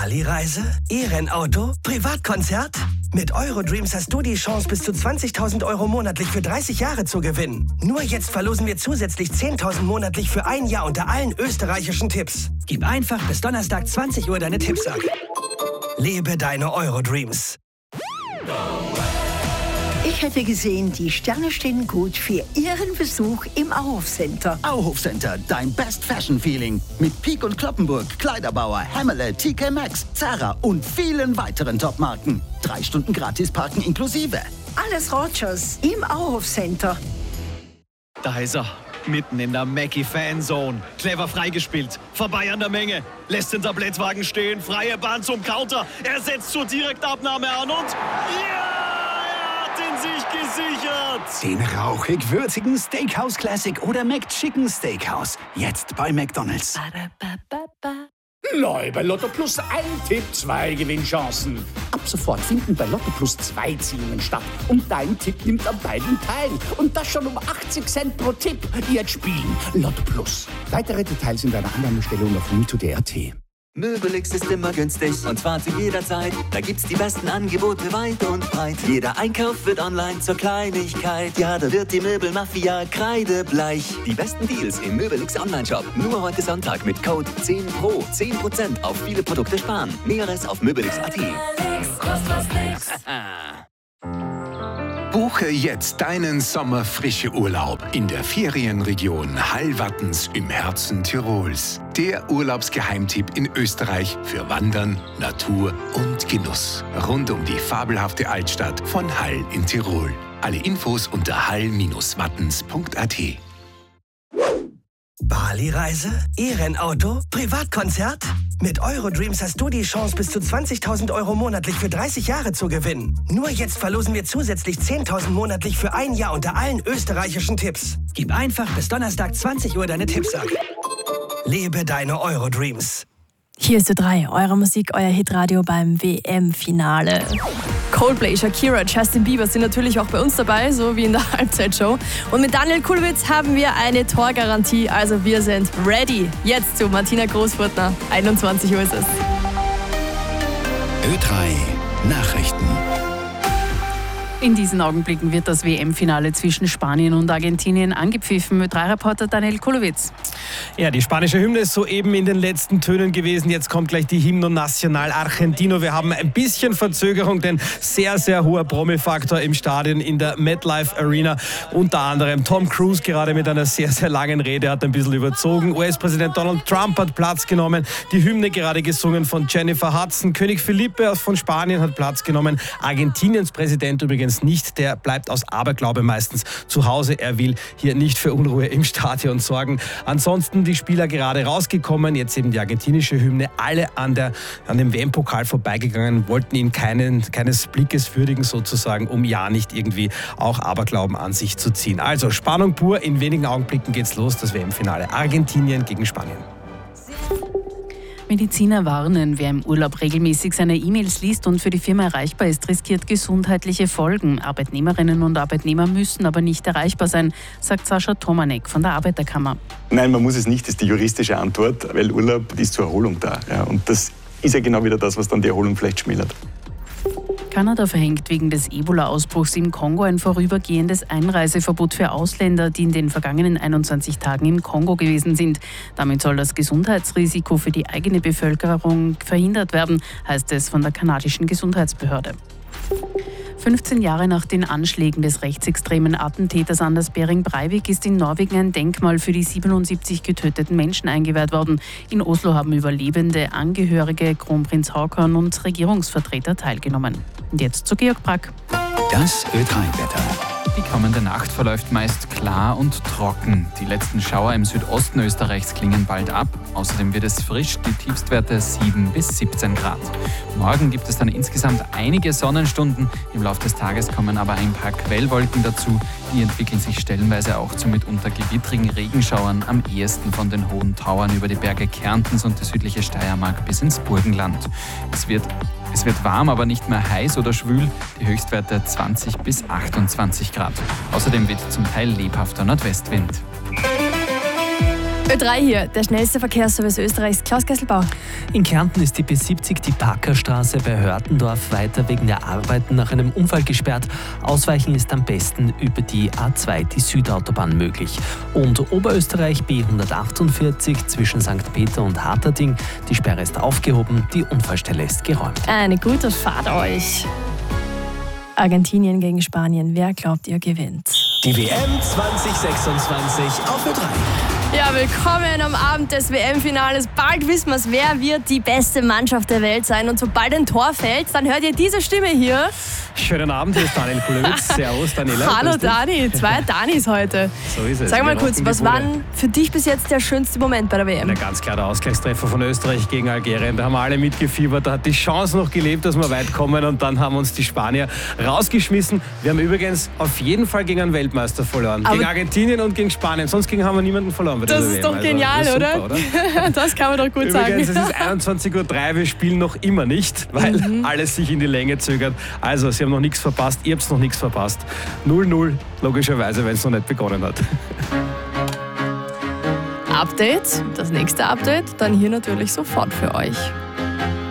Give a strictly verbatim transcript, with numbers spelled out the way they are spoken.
Bali-Reise? E-Rennauto? Privatkonzert? Mit Eurodreams hast du die Chance, bis zu zwanzigtausend Euro monatlich für dreißig Jahre zu gewinnen. Nur jetzt verlosen wir zusätzlich zehntausend monatlich für ein Jahr unter allen österreichischen Tipps. Gib einfach bis Donnerstag zwanzig Uhr deine Tipps ab. Lebe deine Eurodreams. Ich hätte gesehen, die Sterne stehen gut für Ihren Besuch im Auhof Center. Auhof Center, dein Best Fashion Feeling. Mit Peek und Kloppenburg, Kleiderbauer, Hammerle, T K Maxx, Zara und vielen weiteren Topmarken. Drei Stunden gratis parken inklusive. Alles Rogers im Auhof Center. Da ist er, mitten in der Mackie-Fanzone. Clever freigespielt, vorbei an der Menge. Lässt den Tablettwagen stehen, freie Bahn zum Counter. Er setzt zur Direktabnahme an und... Ja! sich gesichert. Den rauchig-würzigen Steakhouse Classic oder McChicken Steakhouse. Jetzt bei McDonald's. Neu bei Lotto Plus ein Tipp, zwei Gewinnchancen. Ab sofort finden bei Lotto Plus zwei Ziehungen statt. Und dein Tipp nimmt an beiden teil. Und das schon um achtzig Cent pro Tipp. Jetzt spielen Lotto Plus. Weitere Details in deiner Annahmestellung auf Mito punkt at. Möbelix ist immer günstig und zwar zu jeder Zeit. Da gibt's die besten Angebote weit und breit. Jeder Einkauf wird online zur Kleinigkeit. Ja, da wird die Möbelmafia kreidebleich. Die besten Deals im Möbelix Online-Shop. Nur heute Sonntag mit Code zehn Pro. zehn Prozent auf viele Produkte sparen. Näheres auf möbelix punkt at. Buche jetzt deinen sommerfrische Urlaub in der Ferienregion Hallwattens im Herzen Tirols. Der Urlaubsgeheimtipp in Österreich für Wandern, Natur und Genuss. Rund um die fabelhafte Altstadt von Hall in Tirol. Alle Infos unter hall Bindestrich wattens punkt at. Bali-Reise? E-Rennauto? Privatkonzert? Mit Eurodreams hast du die Chance, bis zu zwanzigtausend Euro monatlich für dreißig Jahre zu gewinnen. Nur jetzt verlosen wir zusätzlich zehntausend monatlich für ein Jahr unter allen österreichischen Tipps. Gib einfach bis Donnerstag zwanzig Uhr deine Tipps ab. Lebe deine Eurodreams. Hier ist Ö drei, eure Musik, euer Hitradio beim W M-Finale. Coldplay, Shakira, Justin Bieber sind natürlich auch bei uns dabei, so wie in der Halbzeitshow. Und mit Daniel Kulowitz haben wir eine Torgarantie, also wir sind ready. Jetzt zu Martina Großfurtner, einundzwanzig Uhr ist es. Ö drei Nachrichten. In diesen Augenblicken wird das W M-Finale zwischen Spanien und Argentinien angepfiffen. Ö drei Reporter Daniel Kulowitz. Ja, die spanische Hymne ist soeben in den letzten Tönen gewesen. Jetzt kommt gleich die Himno Nacional Argentino. Wir haben ein bisschen Verzögerung, denn sehr, sehr hoher Promi-Faktor im Stadion in der MetLife Arena. Unter anderem Tom Cruise gerade mit einer sehr, sehr langen Rede hat ein bisschen überzogen. U S-Präsident Donald Trump hat Platz genommen. Die Hymne gerade gesungen von Jennifer Hudson. König Felipe von Spanien hat Platz genommen. Argentiniens Präsident übrigens nicht. Der bleibt aus Aberglaube meistens zu Hause. Er will hier nicht für Unruhe im Stadion sorgen. Ansonsten die Spieler gerade rausgekommen, jetzt eben die argentinische Hymne, alle an, der, an dem W M-Pokal vorbeigegangen, wollten ihn keinen, keines Blickes würdigen sozusagen, um ja nicht irgendwie auch Aberglauben an sich zu ziehen. Also Spannung pur, in wenigen Augenblicken geht's los, das W M-Finale Argentinien gegen Spanien. Mediziner warnen, wer im Urlaub regelmäßig seine E-Mails liest und für die Firma erreichbar ist, riskiert gesundheitliche Folgen. Arbeitnehmerinnen und Arbeitnehmer müssen aber nicht erreichbar sein, sagt Sascha Tomanek von der Arbeiterkammer. Nein, man muss es nicht, das ist die juristische Antwort, weil Urlaub ist zur Erholung da. Ja, und das ist ja genau wieder das, was dann die Erholung vielleicht schmälert. Kanada verhängt wegen des Ebola-Ausbruchs im Kongo ein vorübergehendes Einreiseverbot für Ausländer, die in den vergangenen einundzwanzig Tagen im Kongo gewesen sind. Damit soll das Gesundheitsrisiko für die eigene Bevölkerung verhindert werden, heißt es von der kanadischen Gesundheitsbehörde. fünfzehn Jahre nach den Anschlägen des rechtsextremen Attentäters Anders Behring Breivik ist in Norwegen ein Denkmal für die siebenundsiebzig getöteten Menschen eingeweiht worden. In Oslo haben Überlebende, Angehörige, Kronprinz Haakon und Regierungsvertreter teilgenommen. Und jetzt zu Georg Brack. Das Ö drei Wetter. Die kommende Nacht verläuft meist klar und trocken. Die letzten Schauer im Südosten Österreichs klingen bald ab. Außerdem wird es frisch, die Tiefstwerte sieben bis siebzehn Grad. Morgen gibt es dann insgesamt einige Sonnenstunden. Im Laufe des Tages kommen aber ein paar Quellwolken dazu. Die entwickeln sich stellenweise auch zu mitunter gewittrigen Regenschauern, am ehesten von den hohen Tauern über die Berge Kärntens und die südliche Steiermark bis ins Burgenland. Es wird Es wird warm, aber nicht mehr heiß oder schwül. Die Höchstwerte zwanzig bis achtundzwanzig Grad. Außerdem weht zum Teil lebhafter Nordwestwind. Ö drei hier, der schnellste Verkehrsservice Österreichs. Klaus Kesselbauer. In Kärnten ist die B siebzig, die Packerstraße bei Hörtendorf, weiter wegen der Arbeiten nach einem Unfall gesperrt. Ausweichen ist am besten über die A zwei, die Südautobahn, möglich. Und Oberösterreich B hundertachtundvierzig zwischen Sankt Peter und Harterding. Die Sperre ist aufgehoben, die Unfallstelle ist geräumt. Eine gute Fahrt euch. Argentinien gegen Spanien. Wer glaubt ihr gewinnt? Die W M zwanzig sechsundzwanzig auf Ö drei. Ja, willkommen am Abend des W M-Finales. Bald wissen wir, wer wird die beste Mannschaft der Welt sein. Und sobald ein Tor fällt, dann hört ihr diese Stimme hier. Schönen Abend, hier ist Daniel Kulewitz. Servus, Daniela. Hallo Dani, zwei Danis heute. So ist es. Sag mal kurz, was war denn für dich bis jetzt der schönste Moment bei der W M? Na, ganz klar der Ausgleichstreffer von Österreich gegen Algerien. Da haben wir alle mitgefiebert. Da hat die Chance noch gelebt, dass wir weit kommen. Und dann haben uns die Spanier rausgeschmissen. Wir haben übrigens auf jeden Fall gegen einen Weltmeister verloren. Aber gegen Argentinien und gegen Spanien. Sonst gegen haben wir niemanden verloren bei der Das W M. ist doch genial, also, super, oder? oder? Das kann man doch gut übrigens, sagen. Übrigens, es ist einundzwanzig Uhr drei. Wir spielen noch immer nicht, weil mhm. alles sich in die Länge zögert. Also, Sie haben noch nichts verpasst. Ihr habt noch nichts verpasst. null null, logischerweise, wenn es noch nicht begonnen hat. Update, das nächste Update, dann hier natürlich sofort für euch.